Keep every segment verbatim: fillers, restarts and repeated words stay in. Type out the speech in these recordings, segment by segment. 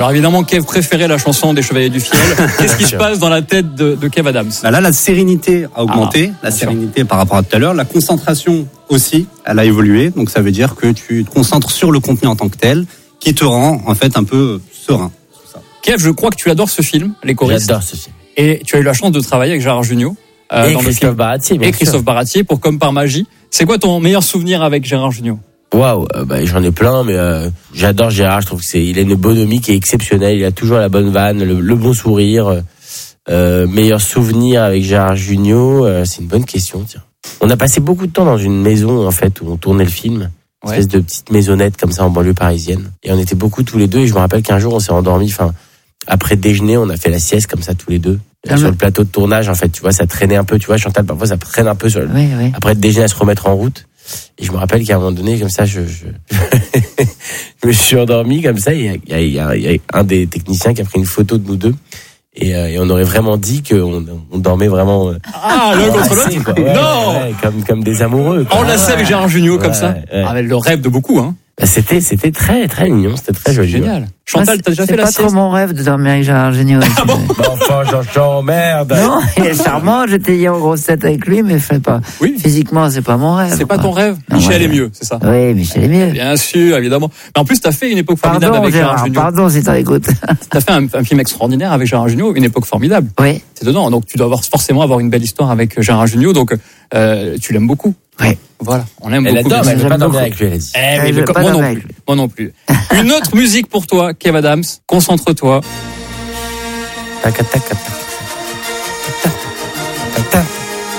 Alors évidemment, Kev préférait la chanson des Chevaliers du Fiel. Qu'est-ce qui se passe dans la tête de, de Kev Adams? Bah là, la sérénité a augmenté, ah, la sérénité sûr. Par rapport à tout à l'heure. La concentration aussi, elle a évolué. Donc ça veut dire que tu te concentres sur le contenu en tant que tel, qui te rend en fait un peu serein. Ça. Kev, je crois que tu adores ce film, Les Choristes. J'adore ce film. Et tu as eu la chance de travailler avec Gérard Jugnot. Euh, et dans Christophe Baratier, bien Et Christophe sûr. Baratier pour Comme par magie. C'est quoi ton meilleur souvenir avec Gérard Jugnot? Waouh, euh, bah, j'en ai plein, mais euh, j'adore Gérard. Je trouve que c'est, il a une bonhomie qui est exceptionnelle. Il a toujours la bonne vanne, le, le bon sourire. Euh, meilleur souvenir avec Gérard Jugnot, euh, c'est une bonne question. Tiens, on a passé beaucoup de temps dans une maison en fait où on tournait le film, une ouais. espèce de petite maisonnette comme ça en banlieue parisienne. Et on était beaucoup tous les deux. Et je me rappelle qu'un jour on s'est endormis. Enfin, après déjeuner, on a fait la sieste comme ça tous les deux. Ah, sur le plateau de tournage, en fait, tu vois, ça traînait un peu. Tu vois, Chantal, parfois ça traîne un peu sur le... oui, oui. Après le déjeuner à se remettre en route. Et je me rappelle qu'à un moment donné, comme ça, je, je, je me suis endormi comme ça. Il y a, il y a, il y a un des techniciens qui a pris une photo de nous deux. Et, euh, et on aurait vraiment dit qu'on on dormait vraiment. Euh, ah, l'un contre l'autre. Ouais, non, ouais, comme comme des amoureux. Quoi. Enlacé avec Gérard Jugnot ouais, comme ça. Ouais. Ah, le rêve de beaucoup, hein. Bah, c'était c'était très très mignon, c'était très joli. Génial. Ouais. Chantal, t'as déjà c'est fait la sieste? C'est pas trop mon rêve de dormir avec Gérard Jugnot. Ah bon? Enfin, Jean-Jean, merde. Non, il est charmant, j'étais hier en grosse tête avec lui, mais je sais pas. Oui. Physiquement, c'est pas mon rêve. C'est quoi. pas ton rêve? Non, Michel ouais. est mieux, c'est ça? Oui, Michel est mieux. Bien sûr, évidemment. Mais en plus, t'as fait une époque formidable pardon, avec Gérard, Gérard Jugnot. Pardon si t'en écoutes. T'as fait un, un film extraordinaire avec Gérard Jugnot, une époque formidable. Oui. C'est dedans, donc tu dois avoir, forcément avoir une belle histoire avec Gérard Jugnot, donc euh, tu l'aimes beaucoup. Oui. Voilà, on l'aime elle beaucoup. Adore, mais elle veut pas dormir beaucoup. avec lui, elle a dit. Eh, Elle mais veut le, pas moi, non dormir plus, moi non plus. Une autre musique pour toi, Kev Adams. Concentre-toi. Tac, tac, tac, tac, tac, tac, tac.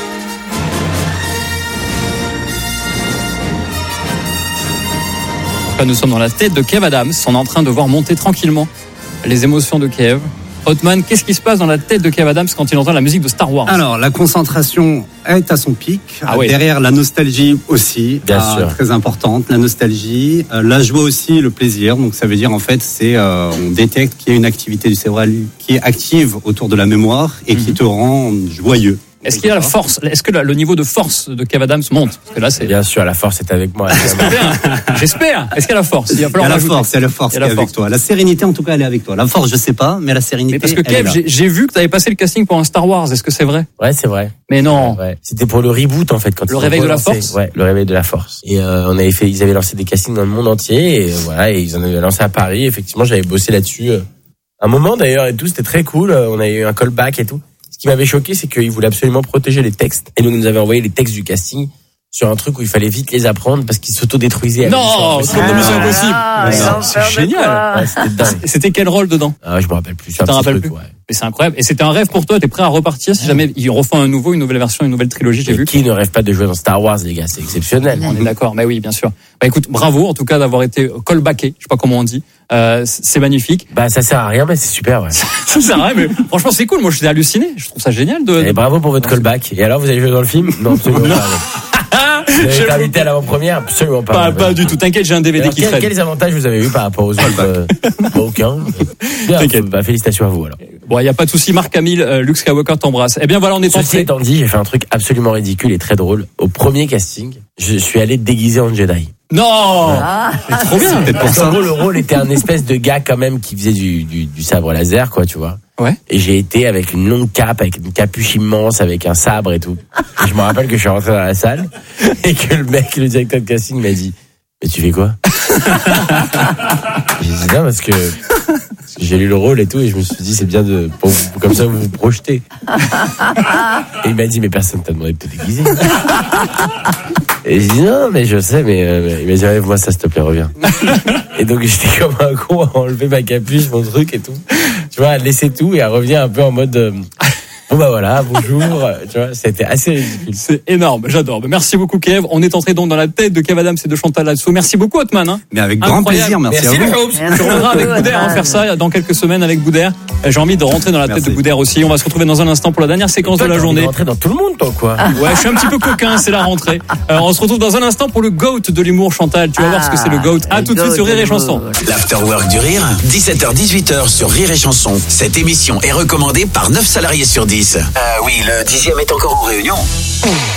Là, nous sommes dans la tête de Kev Adams. On est en train de voir monter tranquillement les émotions de Kev. Hotman, qu'est-ce qui se passe dans la tête de Kev Adams quand il entend la musique de Star Wars? Alors, la concentration est à son pic. Ah oui. Derrière, la nostalgie aussi, bien euh, sûr. très importante. La nostalgie, euh, la joie aussi, le plaisir. Donc, ça veut dire, en fait, c'est euh, on détecte qu'il y a une activité du cerveau qui est active autour de la mémoire et mm-hmm. qui te rend joyeux. Est-ce qu'il y a la force? Est-ce que le niveau de force de Kev Adams monte? Parce que là, c'est. Bien sûr, la force est avec moi. J'espère. J'espère. Est-ce qu'il y a la force? Il, il y a la force, il y a la force qui est avec toi. La sérénité, en tout cas, elle est avec toi. La force, je sais pas, mais la sérénité. Mais parce que elle Kev, j'ai, j'ai vu que tu avais passé le casting pour un Star Wars. Est-ce que c'est vrai? Ouais, c'est vrai. Mais non. Ouais, ouais. C'était pour le reboot en fait quand le ils réveil de la lancé. force. Ouais, le réveil de la force. Et euh, on avait fait, ils avaient lancé des castings dans le monde entier et voilà, et ils en avaient lancé à Paris. Effectivement, j'avais bossé là-dessus. Euh, un moment d'ailleurs et tout, c'était très cool. On avait eu un callback et tout. Ce qui m'avait choqué, c'est qu'ils voulaient absolument protéger les textes. Et nous, nous avaient envoyé les textes du casting sur un truc où il fallait vite les apprendre parce qu'ils s'autodétruisaient. Non, c'est comme Mission Impossible. Ah, ah, c'est génial. Ouais, c'était dingue. C'était quel rôle dedans? Ah, je me rappelle plus. Tu t'en rappelles plus? Ouais. Mais c'est incroyable. Et c'était un rêve pour toi. T'es prêt à repartir si jamais ils refont un nouveau, une nouvelle version, une nouvelle trilogie, j'ai et vu. Qui ne rêve pas de jouer dans Star Wars, les gars? C'est exceptionnel. On est d'accord. Mais oui, bien sûr. Bah écoute, bravo en tout cas d'avoir été callbacké. Je sais pas comment on dit. Euh, c'est magnifique. Bah ça sert à rien, mais c'est super. Ouais. Ça sert à rien, mais franchement c'est cool. Moi j'étais halluciné. Je trouve ça génial de. Et bravo pour votre callback. Et alors vous allez jouer dans le film? Non, absolument pas. Vous avez été invité à l'avant-première? Absolument pas. Pas, pas du tout. T'inquiète, j'ai un D V D alors, qui quel, traîne. Quels avantages vous avez eu par rapport aux autres? euh, Aucun. Bien, T'inquiète. bah, félicitations à vous alors. Bon, il y a pas de souci. Marc Hamill, euh, Luke Skywalker t'embrasse. Eh bien voilà, on est Ceci entré. étant dit, j'ai fait un truc absolument ridicule et très drôle. Au premier casting, je suis allé déguisé en Jedi. Non. Ah, C'est trop bien. peut-être pour Parce qu'en ça. gros, le rôle était un espèce de gars quand même qui faisait du, du, du sabre laser, quoi, tu vois. Ouais. Et j'ai été avec une longue cape, avec une capuche immense, avec un sabre et tout. Et je me rappelle que je suis rentré dans la salle et que le mec, le directeur de casting m'a dit « Mais tu fais quoi ?» J'ai dit « Non, parce que, parce que j'ai lu le rôle et tout et je me suis dit c'est bien de pour, pour, comme ça vous vous projetez. » Et il m'a dit « Mais personne t'a demandé de te déguiser. » Et j'ai dit non, mais je sais, mais euh, il m'a dit enlève-moi ça s'il te plaît, reviens. Et donc j'étais comme un con à enlever ma capuche, mon truc et tout. Tu vois, à laisser tout et à revenir un peu en mode euh, bon bah voilà, bonjour. Tu vois, c'était assez ridicule. C'est énorme, j'adore. Merci beaucoup Kev. On est entré donc dans la tête de Kev Adams et de Chantal Latsou. Merci beaucoup Hotman. Hein. Mais avec grand Incroyable. plaisir, merci, Merci à vous. Tu reviendras avec Boudère hein, faire ça dans quelques semaines avec Boudère. J'ai envie de rentrer dans la Merci. tête de Boudère aussi. On va se retrouver dans un instant pour la dernière séquence Toi, de la t'as envie journée. de rentrer dans tout le monde, toi, quoi. Ouais, je suis un petit peu coquin, c'est la rentrée. Euh, on se retrouve dans un instant pour le GOAT de l'humour, Chantal. Tu vas Ah, voir ce que c'est le GOAT. À le tout de suite GOAT sur Rire de et l'humour. Chanson. L'Afterwork du Rire, dix-sept heures dix-huit heures sur Rire et Chanson. Cette émission est recommandée par neuf salariés sur dix. Euh, oui, le dixième est encore en réunion.